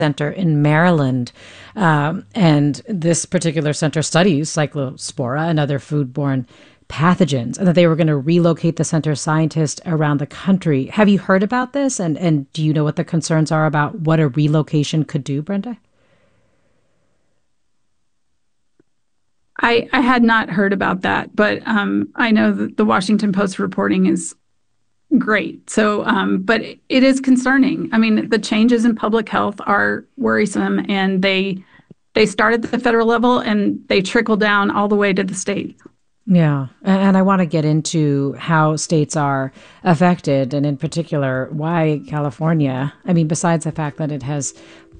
Center in Maryland. And this particular center studies cyclospora and other foodborne pathogens, and that they were going to relocate the center scientists around the country. Have you heard about this? And do you know what the concerns are about what a relocation could do, Brenda? I had not heard about that, but I know that the Washington Post reporting is great. So, but it is concerning. I mean, the changes in public health are worrisome, and they start at the federal level and they trickle down all the way to the state. Yeah. And I want to get into how states are affected, and in particular, why California. I mean, besides the fact that it has